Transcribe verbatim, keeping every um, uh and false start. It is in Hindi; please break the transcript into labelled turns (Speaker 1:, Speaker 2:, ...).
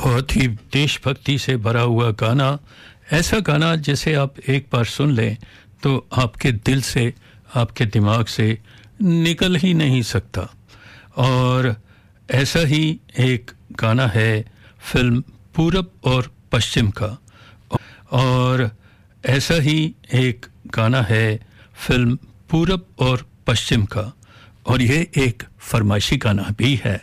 Speaker 1: बहुत ही देशभक्ति से भरा हुआ गाना, ऐसा गाना जिसे आप एक बार सुन लें तो आपके दिल से, आपके दिमाग से निकल ही नहीं सकता। और ऐसा ही एक गाना है फिल्म पूरब और पश्चिम का, और ऐसा ही एक गाना है फिल्म पूरब और पश्चिम का, और ये एक फरमाइशी गाना भी है।